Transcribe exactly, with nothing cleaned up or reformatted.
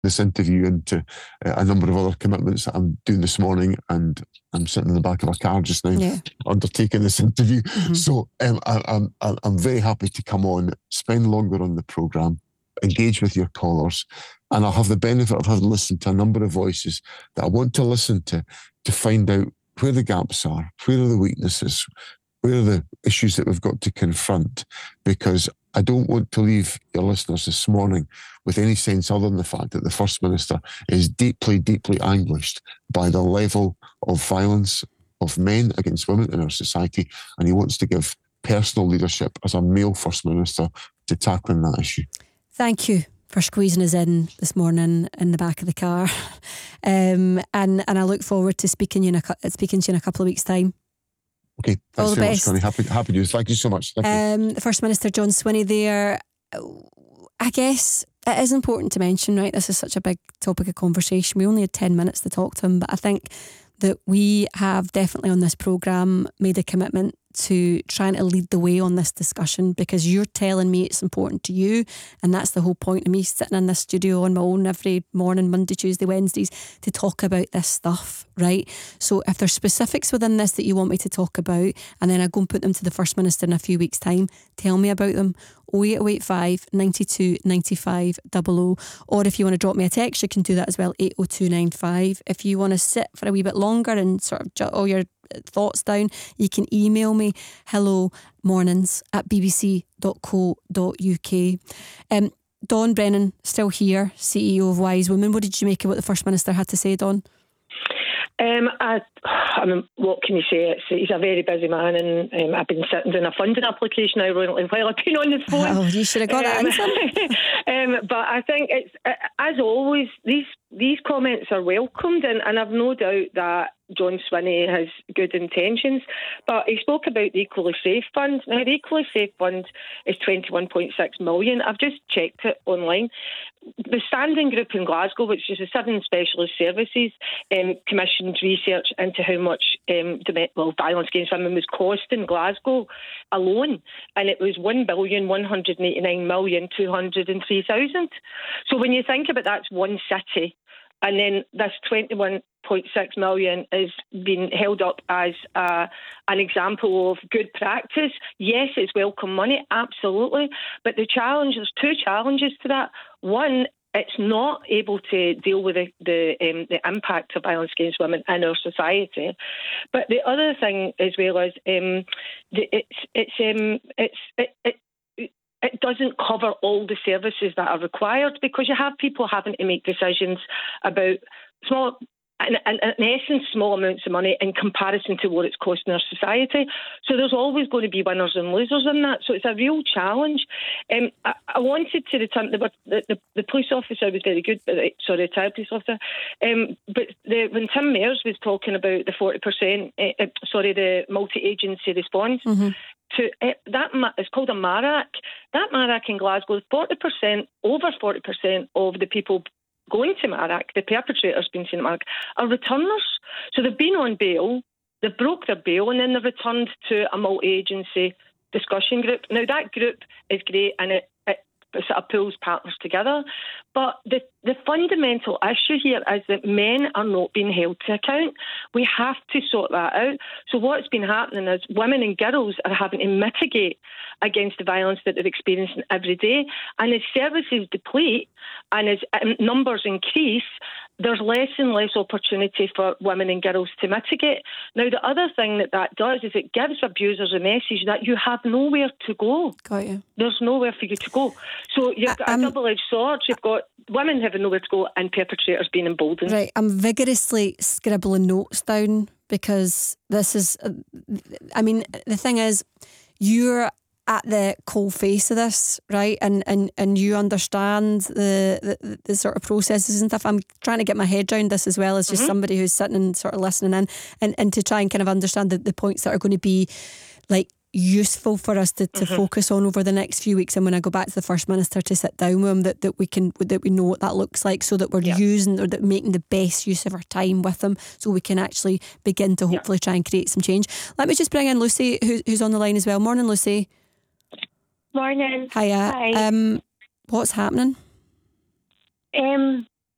this interview into uh, a number of other commitments that I'm doing this morning, and I'm sitting in the back of a car just now Yeah. undertaking this interview. Mm-hmm. So um, I, I'm I'm very happy to come on, spend longer on the programme, engage with your callers, and I'll have the benefit of having listened to a number of voices that I want to listen to to find out where the gaps are, where are the weaknesses, where are the issues that we've got to confront, because I don't want to leave your listeners this morning with any sense other than the fact that the First Minister is deeply, deeply anguished by the level of violence of men against women in our society, and he wants to give personal leadership as a male First Minister to tackling that issue. Thank you for squeezing us in this morning in the back of the car, um, and and I look forward to speaking you in a speaking to you in a couple of weeks' time. Okay, thanks All the very best. much, Connie. Happy, happy news. Thank you so much. Thank um, you. The First Minister John Swinney there. I guess it is important to mention, right? This is such a big topic of conversation. We only had ten minutes to talk to him, but I think that we have definitely on this programme made a commitment to trying to lead the way on this discussion, because you're telling me it's important to you, and that's the whole point of me sitting in this studio on my own every morning, Monday, Tuesday, Wednesdays, to talk about this stuff, right? So if there's specifics within this that you want me to talk about, and then I go and put them to the First Minister in a few weeks' time, tell me about them. oh eight oh eight five, nine two, nine five double oh, or if you want to drop me a text, you can do that as well, eight oh two nine five. If you want to sit for a wee bit longer and sort of jot all your thoughts down, you can email me hello mornings at b b c dot co dot u k. um, Dawn Brennan, still here, C E O of Wise Women. What did you make of what the First Minister had to say, Dawn? Um, I, I mean, what can you say? It's, he's a very busy man, and um, I've been sitting doing a funding application now while I've been on the phone. Oh, you should have got um, that answer. um, but I think it's, as always, these these comments are welcomed, and, and I've no doubt that John Swinney has good intentions, but he spoke about the Equally Safe Fund. Now, the Equally Safe Fund is twenty-one point six million. I've just checked it online. The Standing Group in Glasgow, which is the Seven Specialist Services, um, commissioned research into how much um, well, violence against women was costing Glasgow alone, and it was one billion one hundred eighty-nine million two hundred three thousand. So when you think about that's one city, and then this twenty-one point six million is being held up as uh, an example of good practice. Yes, it's welcome money, absolutely. But the challenge, there's two challenges to that. One, it's not able to deal with the the, um, the impact of violence against women in our society. But the other thing as well is um, the, it's it's um, it's it. it It doesn't cover all the services that are required, because you have people having to make decisions about small, in, in, in essence, small amounts of money in comparison to what it's costing our society. So there's always going to be winners and losers in that. So it's a real challenge. Um, I, I wanted to return, the, the, the police officer was very good, but sorry, retired police officer. Um, but the, when Tim Mayers was talking about the forty percent, uh, sorry, the multi-agency response, mm-hmm. To uh, that, it's called a MARAC. That MARAC in Glasgow, forty percent, over forty percent of the people going to MARAC, the perpetrators being seen at MARAC, are returners. So they've been on bail, they've broke their bail, and then they've returned to a multi-agency discussion group. Now that group is great, and it, it sort of pulls partners together. But the, the fundamental issue here is that men are not being held to account. We have to sort that out. So what's been happening is women and girls are having to mitigate against the violence that they're experiencing every day. And as services deplete and as numbers increase, there's less and less opportunity for women and girls to mitigate. Now, the other thing that that does is it gives abusers a message that you have nowhere to go. Got you. There's nowhere for you to go. So you've got um, a double-edged sword. You've got women having nowhere to go and perpetrators being emboldened. Right, I'm vigorously scribbling notes down, because this is, uh, I mean, the thing is, you're at the cold face of this, right? And and, and you understand the, the the sort of processes and stuff. I'm trying to get my head around this as well as just mm-hmm. somebody who's sitting and sort of listening in, and, and to try and kind of understand the, the points that are going to be like useful for us to, to mm-hmm. focus on over the next few weeks. And when I go back to the First Minister to sit down with him, that, that we can that we know what that looks like, so that we're yeah. using or that making the best use of our time with them, so we can actually begin to hopefully yeah. try and create some change. Let me just bring in Lucy, who, who's on the line as well. Morning, Lucy. Morning. Hiya. Hi. Um, what's happening? Um,